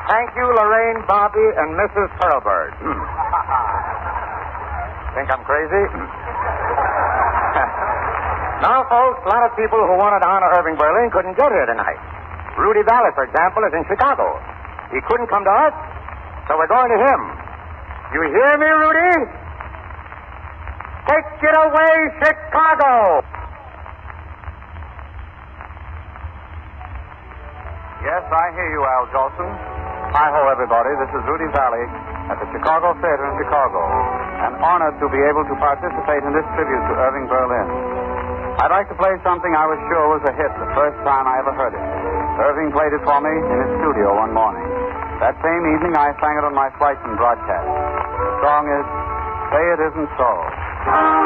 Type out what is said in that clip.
Thank you, Lorraine, Bobby, and Mrs. Hurlbird. Think I'm crazy? Now, folks, a lot of people who wanted to honor Irving Berlin couldn't get here tonight. Rudy Valley, for example, is in Chicago. He couldn't come to us, so we're going to him. You hear me, Rudy? Take it away, Chicago! Yes, I hear you, Al Jolson. Hi-ho, everybody. This is Rudy Valley at the Chicago Theater in Chicago. And honored to be able to participate in this tribute to Irving Berlin. I'd like to play something I was sure was a hit the first time I ever heard it. Irving played it for me in his studio one morning. That same evening, I sang it on my flights and broadcast. The song is Say It Isn't So.